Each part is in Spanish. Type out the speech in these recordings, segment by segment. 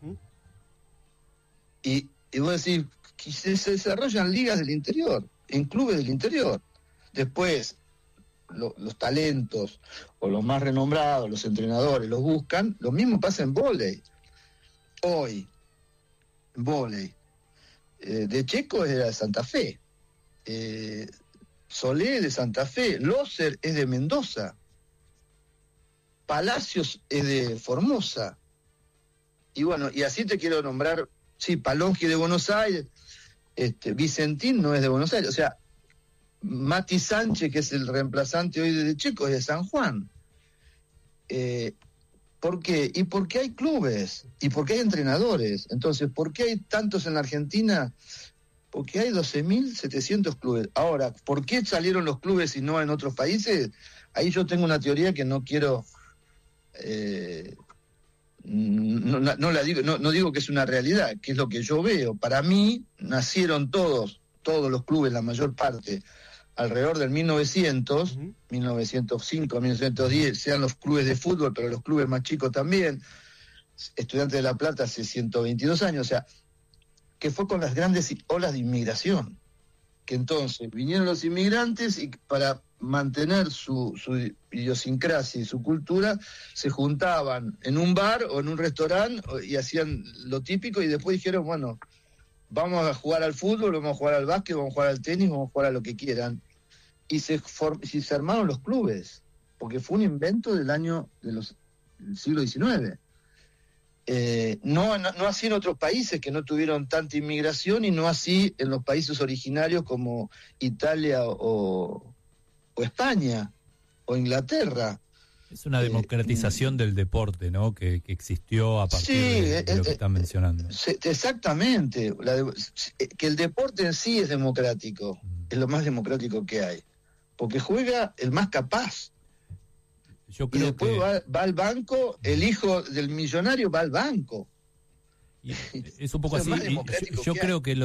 Y vos decís, que se desarrollan ligas del interior, en clubes del interior. Después, los talentos, o los más renombrados, los entrenadores, los buscan. Lo mismo pasa en vóley. Hoy, vóley, de Checo era de Santa Fe, Solé de Santa Fe, Loser es de Mendoza, Palacios es de Formosa, y bueno, y así te quiero nombrar, sí, Palongi de Buenos Aires, Vicentín no es de Buenos Aires, o sea, Mati Sánchez, que es el reemplazante hoy de Checo, es de San Juan. ¿Por qué? Y porque hay clubes, y porque hay entrenadores. Entonces, ¿por qué hay tantos en la Argentina? Porque hay 12.700 clubes. Ahora, ¿por qué salieron los clubes y no en otros países? Ahí yo tengo una teoría que no quiero... no digo que es una realidad, que es lo que yo veo. Para mí, nacieron todos los clubes, la mayor parte, alrededor del 1900, 1905, 1910, sean los clubes de fútbol, pero los clubes más chicos también. Estudiantes de La Plata hace 122 años, o sea, que fue con las grandes olas de inmigración, que entonces vinieron los inmigrantes y para mantener su idiosincrasia y su cultura, se juntaban en un bar o en un restaurante y hacían lo típico, y después dijeron, bueno, vamos a jugar al fútbol, vamos a jugar al básquet, vamos a jugar al tenis, vamos a jugar a lo que quieran. Y se armaron los clubes, porque fue un invento del siglo XIX. No así en otros países que no tuvieron tanta inmigración, y no así en los países originarios como Italia o España o Inglaterra. Es una democratización del deporte, ¿no? Que existió a partir de lo que están mencionando. Exactamente. Que el deporte en sí es democrático, es lo más democrático que hay, porque juega el más capaz. Yo creo y después va al banco, el hijo del millonario va al banco. Y es un poco así. Yo creo que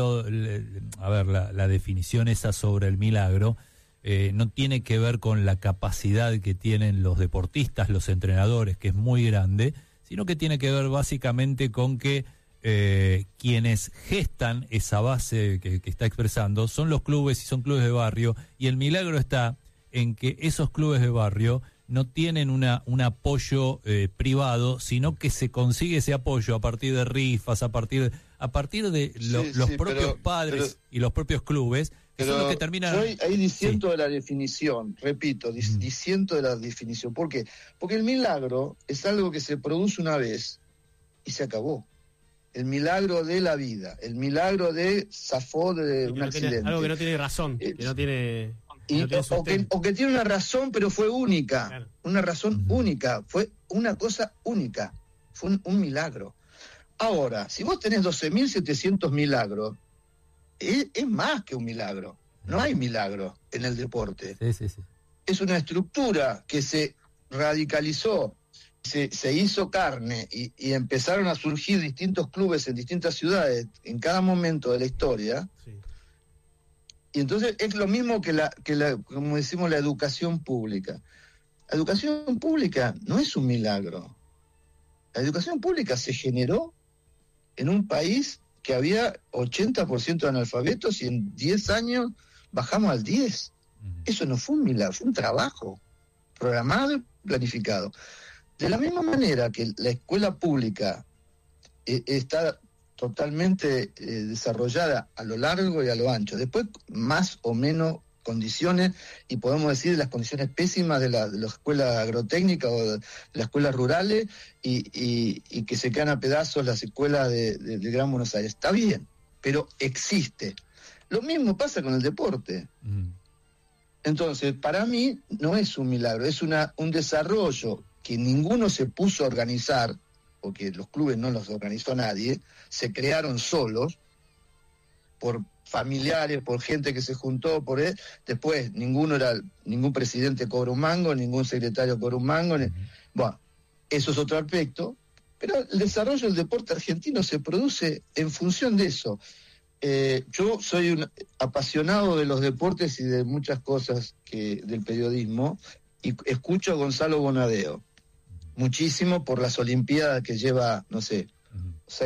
la definición esa sobre el milagro no tiene que ver con la capacidad que tienen los deportistas, los entrenadores, que es muy grande, sino que tiene que ver básicamente con que quienes gestan esa base que está expresando son los clubes, y son clubes de barrio, y el milagro está en que esos clubes de barrio no tienen un apoyo privado, sino que se consigue ese apoyo a partir de rifas, a partir de los propios padres y los propios clubes, que son los que terminan... Yo ahí disiento de la definición, repito, disiento de la definición. ¿Por qué? Porque el milagro es algo que se produce una vez y se acabó. El milagro de la vida, el milagro de zafó de un accidente. Algo que no tiene razón, que no tiene... o que tiene una razón, pero fue única, claro. Una razón única, fue una cosa única, fue un milagro. Ahora, si vos tenés 12.700 milagros, es más que un milagro. No hay milagro en el deporte. Sí. Es una estructura que se radicalizó, se hizo carne, y empezaron a surgir distintos clubes en distintas ciudades en cada momento de la historia. Sí. Y entonces es lo mismo que como decimos, la educación pública. La educación pública no es un milagro. La educación pública se generó en un país que había 80% de analfabetos, y en 10 años bajamos al 10%. Eso no fue un milagro, fue un trabajo programado y planificado. De la misma manera que la escuela pública está totalmente desarrollada a lo largo y a lo ancho. Después, más o menos condiciones, y podemos decir las condiciones pésimas de la escuela agrotécnica o de las escuelas rurales, y que se quedan a pedazos las escuelas de Gran Buenos Aires. Está bien, pero existe. Lo mismo pasa con el deporte. Entonces, para mí, no es un milagro, es un desarrollo que ninguno se puso a organizar, porque los clubes no los organizó nadie, se crearon solos, por familiares, por gente que se juntó, después ningún presidente cobra un mango, ningún secretario cobra un mango, bueno, eso es otro aspecto, pero el desarrollo del deporte argentino se produce en función de eso. Yo soy un apasionado de los deportes y de muchas cosas del periodismo, y escucho a Gonzalo Bonadeo muchísimo por las Olimpiadas que lleva, no sé,